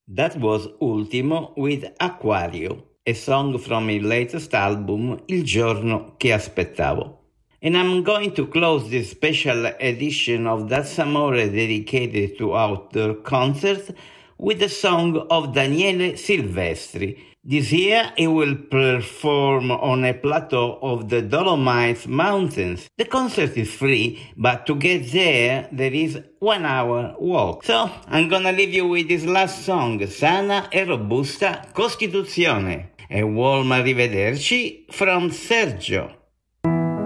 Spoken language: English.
That was Ultimo with Aquario, a song from his latest album Il giorno che aspettavo. And I'm going to close this special edition of That's Amore dedicated to outdoor concerts with a song of Daniele Silvestri. This year he will perform on a plateau of the Dolomites Mountains. The concert is free, but to get there is 1 hour walk. So I'm gonna leave you with this last song, Sana e Robusta Costituzione. A warm arrivederci from Sergio.